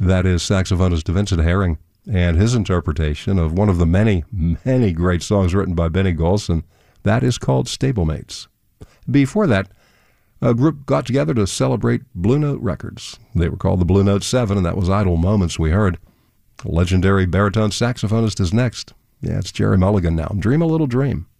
That is saxophonist Vincent Herring and his interpretation of one of the many, many great songs written by Benny Golson. That is called Stablemates. Before that, a group got together to celebrate Blue Note Records. They were called the Blue Note 7, and that was Idle Moments we heard. A legendary baritone saxophonist is next. Yeah, it's Jerry Mulligan now. Dream a Little Dream.